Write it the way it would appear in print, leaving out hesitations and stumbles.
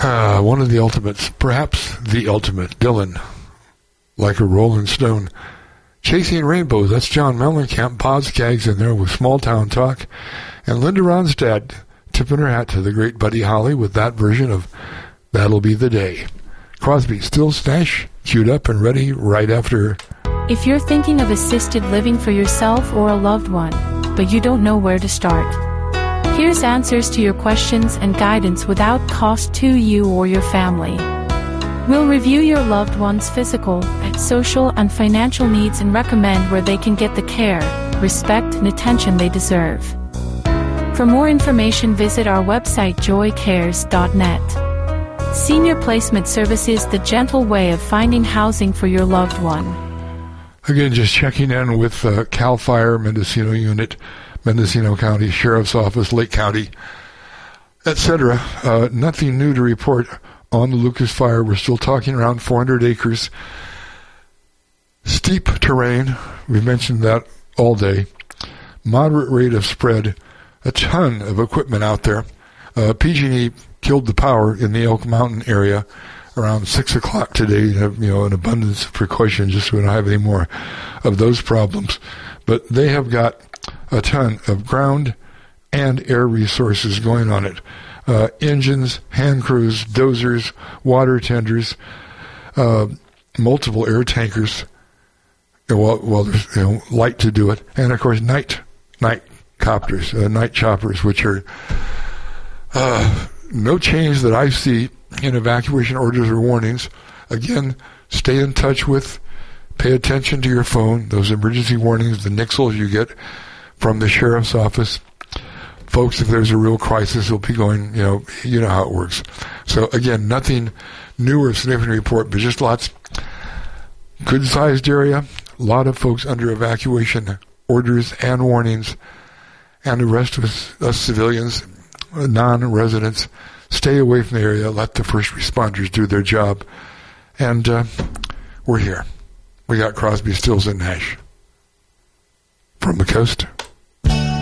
One of the ultimates, perhaps the ultimate, Dylan, like a rolling stone. Chasing Rainbows, that's John Mellencamp. Podskag's in there with Small Town Talk. And Linda Ronstadt tipping her hat to the great Buddy Holly with that version of That'll Be the Day. Crosby, Stills, Nash, queued up and ready right after. If you're thinking of assisted living for yourself or a loved one, but you don't know where to start, here's answers to your questions and guidance without cost to you or your family. We'll review your loved one's physical, social, and financial needs and recommend where they can get the care, respect, and attention they deserve. For more information, visit our website joycares.net. Senior Placement Services, the gentle way of finding housing for your loved one. Again, just checking in with CAL FIRE, Mendocino Unit, Mendocino County Sheriff's Office, Lake County, etc. Nothing new to report on the Lucas Fire. We're still talking around 400 acres. Steep terrain, we mentioned that all day. Moderate rate of spread, a ton of equipment out there. PG&E killed the power in the Elk Mountain area around 6 o'clock today. An abundance of precaution just so we don't have any more of those problems. But they have got a ton of ground and air resources going on it. Engines, hand crews, dozers, water tenders, multiple air tankers. Well, there's light to do it, and of course night copters, night choppers, which are no change that I see in evacuation orders or warnings. Again, stay in touch with, pay attention to your phone, those emergency warnings, the nixles you get from the sheriff's office. Folks, if there's a real crisis, it'll be going, you know how it works. So again, nothing new or significant report, but just lots, good-sized area, a lot of folks under evacuation orders and warnings, and the rest of us civilians, non-residents, stay away from the area, let the first responders do their job. And we're here. We got Crosby, Stills, and Nash from the coast.